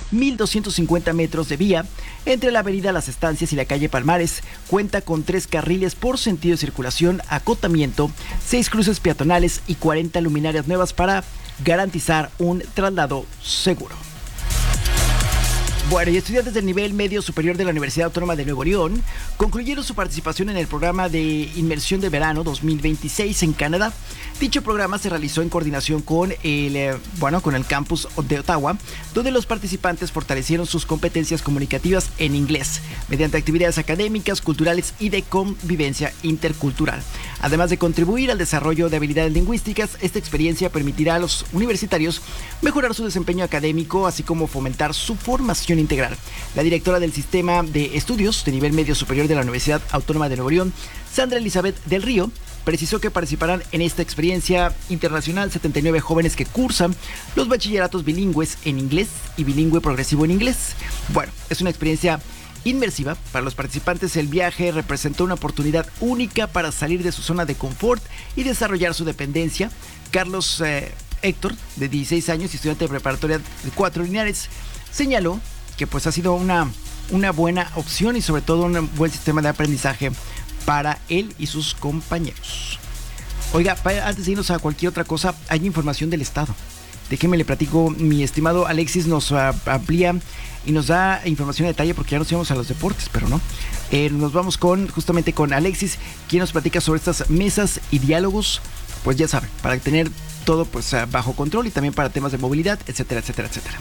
1,250 metros de vía entre la avenida Las Estancias y la calle Palmares. Cuenta con 3 carriles por sentido de circulación, acotamiento, 6 cruces peatonales y 40 luminarias nuevas para garantizar un traslado seguro. Bueno, y estudiantes del nivel medio superior de la Universidad Autónoma de Nuevo León concluyeron su participación en el programa de inmersión de verano 2026 en Canadá. Dicho programa se realizó en coordinación con el campus de Ottawa, donde los participantes fortalecieron sus competencias comunicativas en inglés, mediante actividades académicas, culturales y de convivencia intercultural. Además de contribuir al desarrollo de habilidades lingüísticas, esta experiencia permitirá a los universitarios mejorar su desempeño académico, así como fomentar su formación integral. La directora del Sistema de Estudios de Nivel Medio Superior de la Universidad Autónoma de Nuevo León, Sandra Elizabeth del Río, precisó que participarán en esta experiencia internacional 79 jóvenes que cursan los bachilleratos bilingües en inglés y bilingüe progresivo en inglés. Bueno, es una experiencia inmersiva. Para los participantes, el viaje representó una oportunidad única para salir de su zona de confort y desarrollar su dependencia. Carlos Héctor, de 16 años, estudiante de preparatoria de 4 lineales, señaló que pues ha sido una buena opción y sobre todo un buen sistema de aprendizaje para él y sus compañeros. Oiga, antes de irnos a cualquier otra cosa, hay información del Estado. Déjeme le platico, mi estimado Alexis nos amplía y nos da información de detalle porque ya nos íbamos a los deportes, pero no. Nos vamos justamente con Alexis, quien nos platica sobre estas mesas y diálogos, pues ya saben, para tener todo pues bajo control y también para temas de movilidad, etcétera, etcétera, etcétera.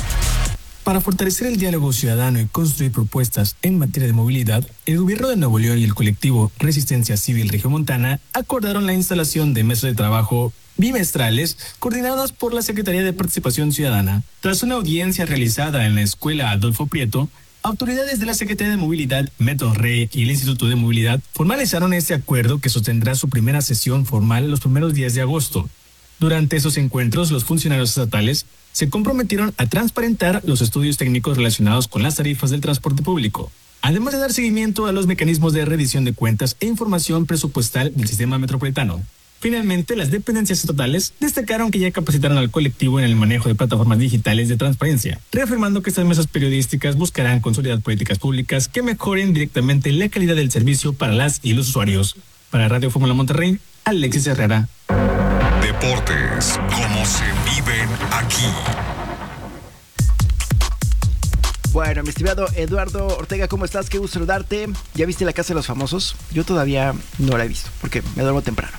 Para fortalecer el diálogo ciudadano y construir propuestas en materia de movilidad, el Gobierno de Nuevo León y el colectivo Resistencia Civil Regiomontana acordaron la instalación de mesas de trabajo bimestrales coordinadas por la Secretaría de Participación Ciudadana. Tras una audiencia realizada en la Escuela Adolfo Prieto, autoridades de la Secretaría de Movilidad, Metrorrey y el Instituto de Movilidad formalizaron este acuerdo que sostendrá su primera sesión formal los primeros días de agosto. Durante esos encuentros, los funcionarios estatales se comprometieron a transparentar los estudios técnicos relacionados con las tarifas del transporte público, además de dar seguimiento a los mecanismos de rendición de cuentas e información presupuestal del sistema metropolitano. Finalmente, las dependencias estatales destacaron que ya capacitaron al colectivo en el manejo de plataformas digitales de transparencia, reafirmando que estas mesas periodísticas buscarán consolidar políticas públicas que mejoren directamente la calidad del servicio para las y los usuarios. Para Radio Fórmula Monterrey, Alexis Herrera. Deportes, como se viven aquí. Bueno, mi estimado Eduardo Ortega, ¿cómo estás? Qué gusto saludarte. ¿Ya viste La Casa de los Famosos? Yo todavía no la he visto, porque me duermo temprano.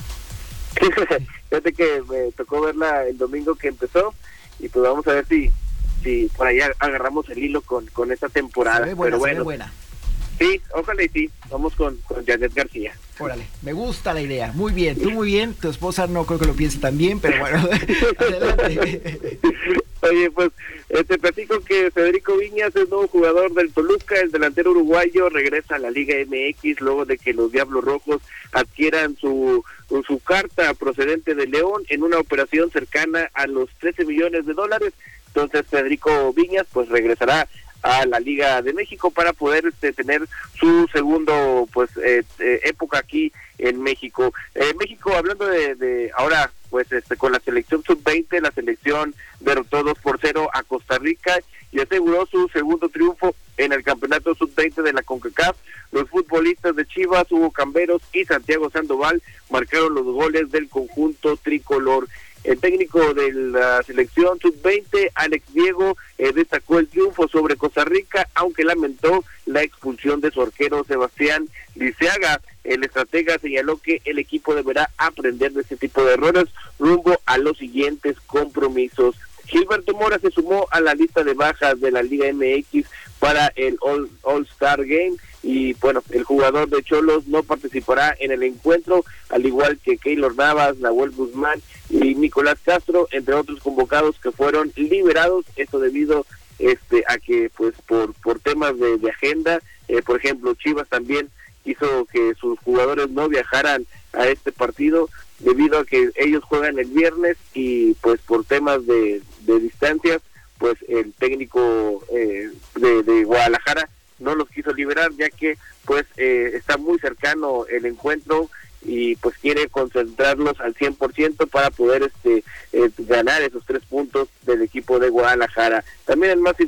Fíjate que me tocó verla el domingo que empezó, y pues vamos a ver si por ahí agarramos el hilo con esta temporada. Se ve buena, pero bueno, se ve buena. Sí, ojalá y sí. Vamos con Janet García. Órale, me gusta la idea. Muy bien, tú muy bien. Tu esposa no creo que lo piense tan bien, pero bueno, adelante. Oye, pues te platico que Federico Viñas es nuevo jugador del Toluca. El delantero uruguayo regresa a la Liga MX luego de que los Diablos Rojos adquieran su carta procedente de León en una operación cercana a los $13 millones. Entonces Federico Viñas pues regresará a la Liga de México para poder tener su segundo época aquí en México. México, hablando de ahora, pues con la selección sub-20, la selección derrotó 2-0 a Costa Rica y aseguró su segundo triunfo en el campeonato sub-20 de la CONCACAF. Los futbolistas de Chivas, Hugo Camberos y Santiago Sandoval marcaron los goles del conjunto tricolor. El técnico de la selección sub-20, Alex Diego, destacó el triunfo sobre Costa Rica, aunque lamentó la expulsión de su arquero Sebastián Liceaga. El estratega señaló que el equipo deberá aprender de este tipo de errores rumbo a los siguientes compromisos. Gilberto Mora se sumó a la lista de bajas de la Liga MX para el All-Star Game y bueno, el jugador de Xolos no participará en el encuentro, al igual que Keylor Navas, Nahuel Guzmán y Nicolás Castro, entre otros convocados que fueron liberados, esto debido a que pues por temas de agenda, por ejemplo Chivas también hizo que sus jugadores no viajaran a este partido debido a que ellos juegan el viernes y pues por temas de distancias, pues el técnico de Guadalajara no los quiso liberar, ya que pues está muy cercano el encuentro y pues quiere concentrarlos al 100% para poder ganar esos 3 puntos del equipo de Guadalajara. También el más